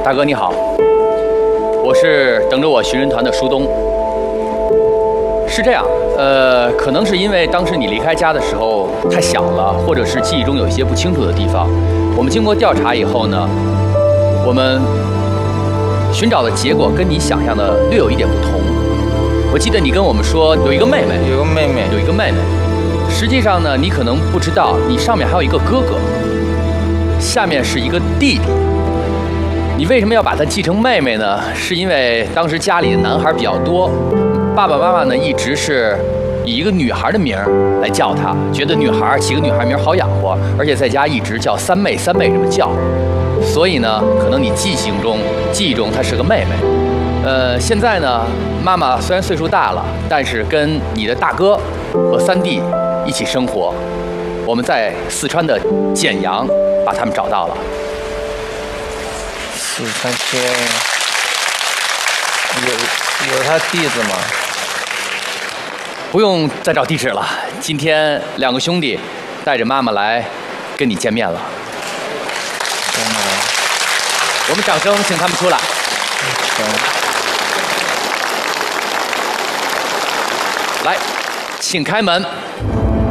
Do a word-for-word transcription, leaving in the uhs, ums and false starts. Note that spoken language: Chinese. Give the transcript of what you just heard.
大哥你好，我是等着我寻人团的舒东。是这样，呃，可能是因为当时你离开家的时候太小了，或者是记忆中有一些不清楚的地方。我们经过调查以后呢，我们寻找的结果跟你想象的略有一点不同。我记得你跟我们说有一个妹妹， 有个妹妹， 有一个妹妹。实际上呢，你可能不知道，你上面还有一个哥哥，下面是一个弟弟。你为什么要把她记成妹妹呢？是因为当时家里的男孩比较多，爸爸妈妈呢一直是以一个女孩的名儿来叫她，觉得女孩起个女孩名好养活，而且在家一直叫三妹三妹这么叫，所以呢，可能你记性中记忆中她是个妹妹。呃，现在呢，妈妈虽然岁数大了，但是跟你的大哥和三弟一起生活。我们在四川的简阳把他们找到了。 四川县有有他地址吗？ 不用再找地址了，今天两个兄弟带着妈妈来跟你见面了。 真的？ 我们掌声请他们出来。 行。 来，请开门。